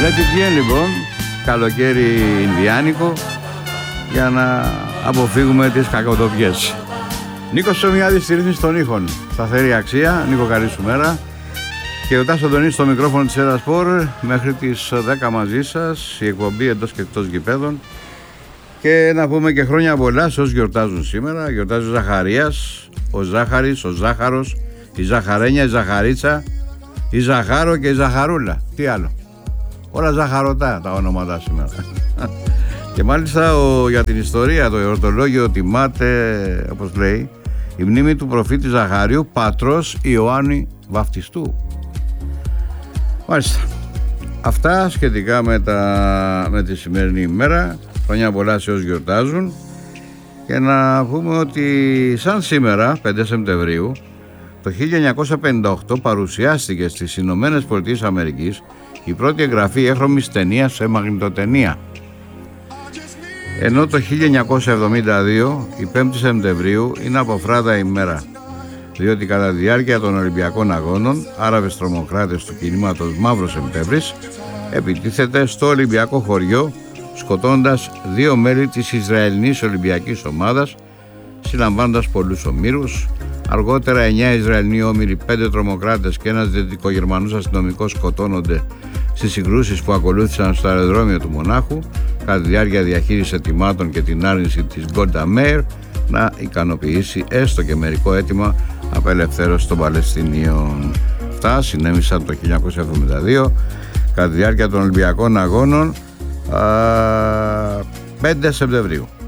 Let it begin, λοιπόν, καλοκαίρι Ινδιάνικο, για να αποφύγουμε τις κακοτοπιές. Νίκος Ψωμιάδης στη ρύθμιση των ήχων. Σταθερή αξία, Νίκο, καλή σου μέρα. Και ο Τάσος Αντωνής στο μικρόφωνο της Ερασπορ μέχρι τις 10 μαζί σας, η εκπομπή εντός και εκτός γηπέδων. Και να πούμε και χρόνια πολλά σε όσους γιορτάζουν σήμερα. Γιορτάζει ο Ζαχαρίας, ο Ζάχαρης, ο Ζάχαρος, η Ζαχαρένια, η Ζαχαρίτσα, η Ζαχάρο και η Ζαχαρούλα. Τι άλλο. Όλα ζαχαρωτά τα ονόματα σήμερα. Και μάλιστα για την ιστορία, το εορτολόγιο τιμάται, όπως λέει, η μνήμη του προφήτη Ζαχαρίου, πατρός Ιωάννη Βαφτιστού. Μάλιστα. Αυτά σχετικά με τη σημερινή ημέρα. Χρόνια πολλά σε όσους γιορτάζουν. Και να πούμε ότι σαν σήμερα, 5 Σεπτεμβρίου, το 1958 παρουσιάστηκε στις Ηνωμένες Πολιτείες Αμερικής η πρώτη εγγραφή έχρωμης ταινίας σε μαγνητοτενία. Ενώ το 1972, η 5η Σεπτεμβρίου, είναι αποφράτα ημέρα, διότι κατά τη διάρκεια των Ολυμπιακών Αγώνων, Άραβες τρομοκράτες του κινήματος Μαύρος Σεπτέμβρης επιτίθεται στο Ολυμπιακό χωριό, σκοτώντας 2 μέλη της Ισραηλινής Ολυμπιακής Ομάδας, συλλαμβάνοντας πολλούς ομήρους. Αργότερα 9 Ισραηλινοί όμηροι, 5 τρομοκράτες και ένας δυτικογερμανός αστυνομικός σκοτώνονται στις συγκρούσεις που ακολούθησαν στο αεροδρόμιο του Μονάχου κατά τη διάρκεια διαχείρισης αιτημάτων και την άρνηση της Γκόντα Μέιρ να ικανοποιήσει έστω και μερικό αίτημα απελευθέρωση των Παλαιστινίων. Αυτά συνέβησαν το 1972 κατά τη διάρκεια των Ολυμπιακών Αγώνων 5 Σεπτεμβρίου.